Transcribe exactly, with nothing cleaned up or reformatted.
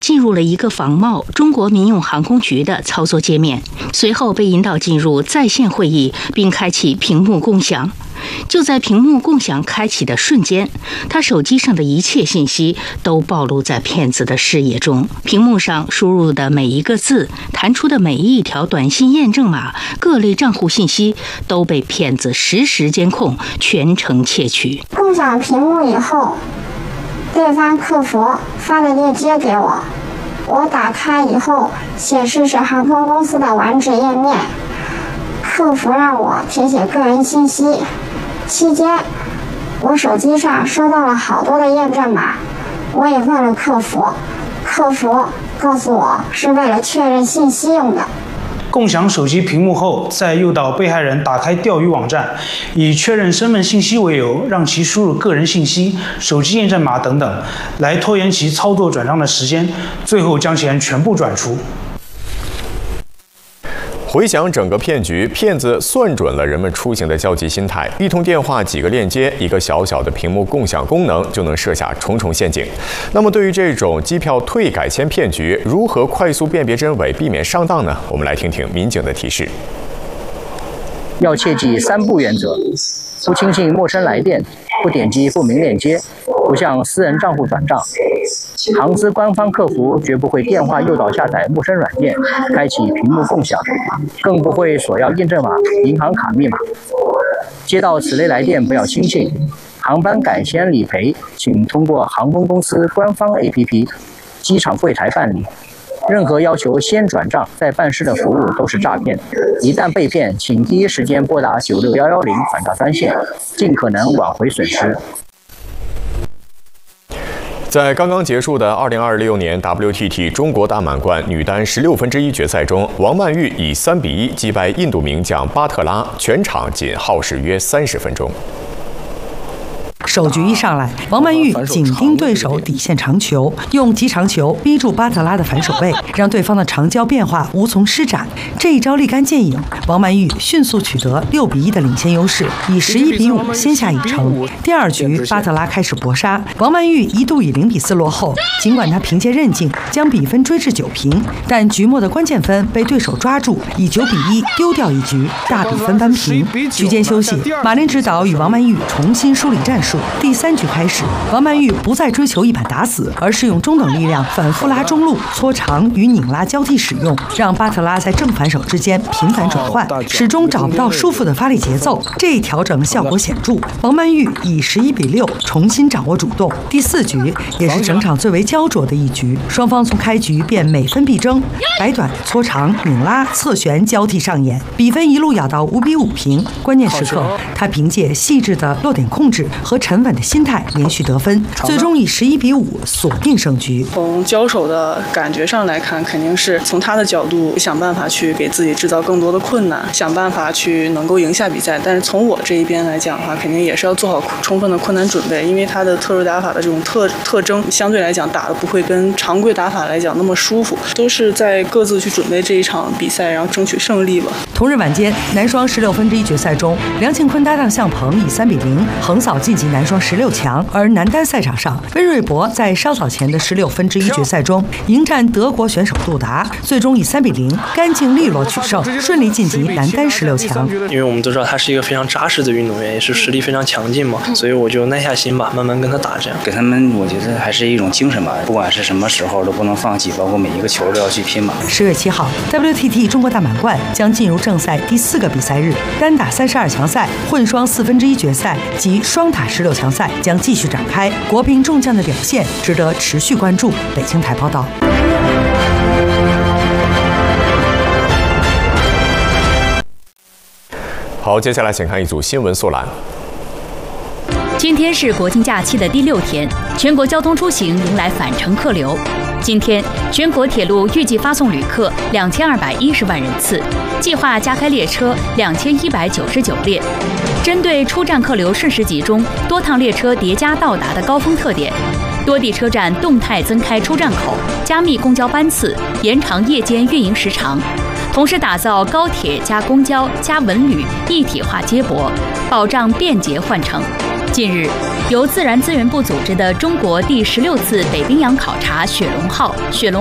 进入了一个仿冒中国民用航空局的操作界面，随后被引导进入在线会议，并开启屏幕共享。就在屏幕共享开启的瞬间，他手机上的一切信息都暴露在骗子的视野中。屏幕上输入的每一个字，弹出的每一条短信验证码，各类账户信息都被骗子实时监控，全程窃取。 共享屏幕以后，对方客服发了链接给我，我打开以后显示是航空公司的网址页面，客服让我填写个人信息。期间，我手机上收到了好多的验证码，我也问了客服，客服告诉我是为了确认信息用的。 共享手机屏幕后，再诱导被害人打开钓鱼网站，以确认身份信息为由，让其输入个人信息、手机验证码等等，来拖延其操作转账的时间，最后将钱全部转出。 回想整个骗局，骗子算准了人们出行的焦急心态，一通电话、几个链接、一个小小的屏幕共享功能，就能设下重重陷阱。那么，对于这种机票退改签骗局，如何快速辨别真伪，避免上当呢？我们来听听民警的提示。 要切记三不原则：不轻信陌生来电，不点击不明链接，不向私人账户转账。航司官方客服绝不会电话诱导下载陌生软件，开启屏幕共享，更不会索要验证码、银行卡密码。接到此类来电，不要轻信。航班改签理赔，请通过航空公司官方 A P P、机场柜台办理。任何要求先转账再办事的服务都是诈骗，一旦被骗，请第一时间拨打九六一一零反诈专线，尽可能挽回损失。 在刚刚结束的二零二六年 W T T 中国大满贯女单十六分之一决赛中，王曼玉以三比一击败印度名将巴特拉，全场仅耗时约三十分钟。 首局一上来，王曼玉紧盯对手底线长球，用极长球逼住巴特拉的反手背，让对方的长焦变化无从施展。这一招立竿见影，王曼玉迅速取得六比一的领先优势，以十一比五先下一城。第二局，巴特拉开始搏杀，王曼玉一度以零比四落后。尽管她凭借韧劲将比分追至九平，但局末的关键分被对手抓住，以九比一丢掉一局，大比分扳平。局间休息，马林指导与王曼玉重新梳理战术。第三局开始，王曼玉不再追求一板打死，而是用中等力量反复拉中路、搓长与拧拉交替使用，让巴特拉在正反手之间频繁转换，始终找不到舒服的发力节奏。这一调整效果显著，王曼玉以十一比六重新掌握主动。第四局也是整场最为焦灼的一局，双方从开局便每分必争，摆短、搓长、拧拉、侧旋交替上演，比分一路咬到五比五平。关键时刻，他凭借细致的落点控制和沉稳的心态连续得分，最终以十一比五锁定胜局。 从交手的感觉上来看，肯定是从他的角度想办法去给自己制造更多的困难，想办法去能够赢下比赛。但是从我这一边来讲的话，肯定也是要做好充分的困难准备，因为他的特殊打法的这种特特征，相对来讲打的不会跟常规打法来讲那么舒服，都是在各自去准备这一场比赛，然后争取胜利吧。 同日晚间，男双十六分之一决赛中，梁庆坤搭档向鹏以三比零横扫晋级男双十六强，而男单赛场上，温瑞博在稍早前的十六分之一决赛中迎战德国选手杜达，最终以三比零干净利落取胜，顺利晋级男单十六强。 因为我们都知道他是一个非常扎实的运动员，也是实力非常强劲嘛，所以我就耐下心吧，慢慢跟他打。这样给他们，我觉得还是一种精神吧，不管是什么时候都不能放弃，包括每一个球都要去拼嘛。 十月七号 ，W T T 中国大满贯将进入正赛第四个比赛日，单打三十二强赛、混双四分之一决赛及双打十六强赛将继续展开，国乒众将的表现值得持续关注。北京台报道。 好，接下来请看一组新闻速览。 今天是国庆假期的第六天，全国交通出行迎来返程客流。今天，全国铁路预计发送旅客两千二百一十万人次，计划加开列车两千一百九十九列。针对出站客流瞬时集中、多趟列车叠加到达的高峰特点，多地车站动态增开出站口，加密公交班次，延长夜间运营时长，同时打造高铁加公交加文旅一体化接驳，保障便捷换乘。 近日，由自然资源部组织的中国第十六次北冰洋考察“雪龙号”雪龙